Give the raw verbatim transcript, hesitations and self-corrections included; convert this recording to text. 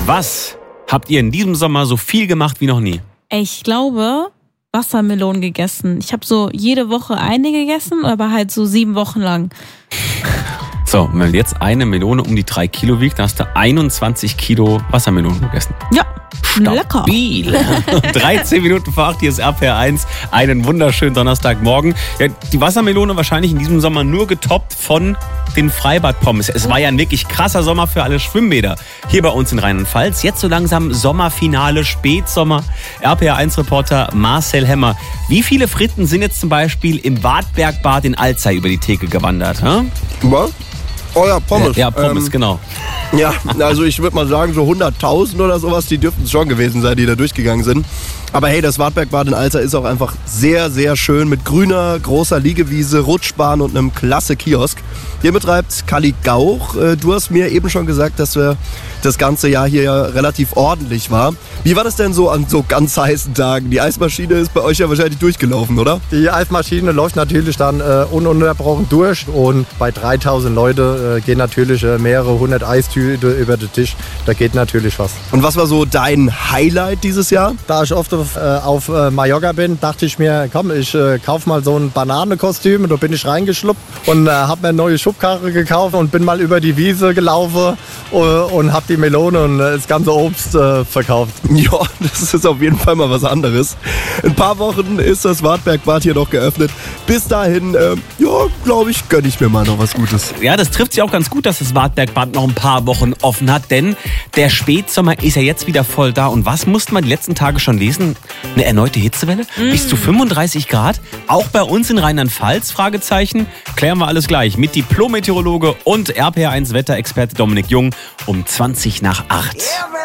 Was habt ihr in diesem Sommer so viel gemacht wie noch nie? Ich glaube, Wassermelonen gegessen. Ich habe so jede Woche eine gegessen, aber halt so sieben Wochen lang. So, wenn jetzt eine Melone um die drei Kilo wiegt, dann hast du einundzwanzig Kilo Wassermelonen gegessen. Ja, lecker. Stabil. dreizehn Minuten vor acht, hier ist R P R eins. Einen wunderschönen Donnerstagmorgen. Ja, die Wassermelone wahrscheinlich in diesem Sommer nur getoppt von den Freibadpommes. Es war ja ein wirklich krasser Sommer für alle Schwimmbäder. Hier bei uns in Rheinland-Pfalz. Jetzt so langsam Sommerfinale, Spätsommer. R P R eins Reporter Marcel Hemmer. Wie viele Fritten sind jetzt zum Beispiel im Wartbergbad in Alzey über die Theke gewandert? Hm? Was? Oh ja, Pommes. Ja, Pommes, ähm, genau. Ja, also ich würde mal sagen, so hunderttausend oder sowas, die dürften es schon gewesen sein, die da durchgegangen sind. Aber hey, das Wartbergbad in Alzey ist auch einfach sehr, sehr schön mit grüner, großer Liegewiese, Rutschbahn und einem klasse Kiosk. Hier betreibt Kalli Gauch. Du hast mir eben schon gesagt, dass wir das ganze Jahr hier ja relativ ordentlich war. Wie war das denn so an so ganz heißen Tagen? Die Eismaschine ist bei euch ja wahrscheinlich durchgelaufen, oder? Die Eismaschine läuft natürlich dann äh, ununterbrochen durch und bei dreitausend Leute äh, gehen natürlich äh, mehrere hundert Eistüte über den Tisch. Da geht natürlich was. Und was war so dein Highlight dieses Jahr? Da ich oft auf, äh, auf äh, Mallorca bin, dachte ich mir, komm, ich äh, kauf mal so ein Bananenkostüm. Und da bin ich reingeschluppt und äh, habe mir eine neue Schubkarre gekauft und bin mal über die Wiese gelaufen äh, und habe die Melone und äh, das ganze Obst äh, verkauft. Ja, das ist auf jeden Fall mal was anderes. In ein paar Wochen ist das Wartbergbad hier noch geöffnet. Bis dahin, äh, ja, glaube ich, gönne ich mir mal noch was Gutes. Ja, das trifft sich auch ganz gut, dass das Wartbergbad noch ein paar Wochen offen hat, denn der Spätsommer ist ja jetzt wieder voll da. Und was mussten wir die letzten Tage schon lesen? Eine erneute Hitzewelle? Mm. Bis zu fünfunddreißig Grad? Auch bei uns in Rheinland-Pfalz? Fragezeichen. Klären wir alles gleich mit Diplom-Meteorologe und R P R eins Wetterexperte Dominik Jung um zwanzig nach acht.